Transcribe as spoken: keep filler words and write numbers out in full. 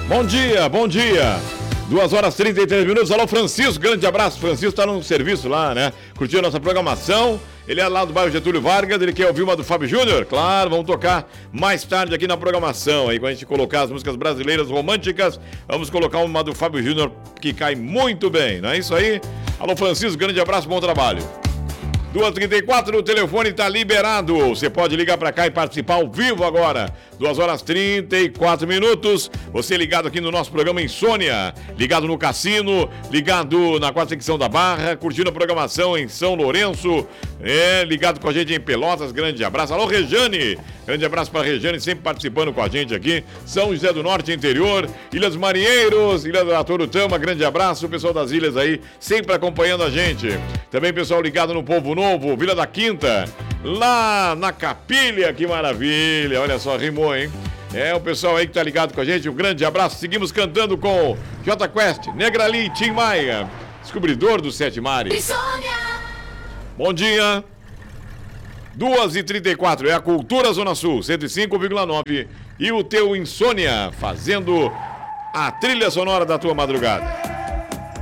Bom dia, bom dia. duas horas e trinta e três minutos. Alô, Francisco, grande abraço. Francisco tá no serviço lá, né? Curtiu a nossa programação. Ele é lá do bairro Getúlio Vargas. Ele quer ouvir uma do Fábio Júnior? Claro, vamos tocar mais tarde aqui na programação. Aí, quando a gente colocar as músicas brasileiras românticas, vamos colocar uma do Fábio Júnior que cai muito bem, não é isso aí? Alô, Francisco, grande abraço, bom trabalho. duas e trinta e quatro, o telefone está liberado. Você pode ligar para cá e participar ao vivo agora. duas horas e trinta e quatro minutos. Você ligado aqui no nosso programa Insônia. Ligado no Cassino, ligado na quarta secção da Barra, curtindo a programação em São Lourenço. É, ligado com a gente em Pelotas. Grande abraço. Alô, Rejane. Grande abraço para a Rejane, sempre participando com a gente aqui. São José do Norte, interior. Ilhas Marinheiros, Ilha da Torutama. Grande abraço. O pessoal das ilhas aí, sempre acompanhando a gente. Também pessoal ligado no Povo Novo, Vila da Quinta, lá na Capilha, que maravilha, olha só, rimou, hein? É, o pessoal aí que tá ligado com a gente, um grande abraço, seguimos cantando com J Quest, Negrali e Tim Maia, descobridor dos Sete Mares. Bom dia, duas e trinta e quatro, é a Cultura Zona Sul, cento e cinco vírgula nove, e o teu Insônia, fazendo a trilha sonora da tua madrugada.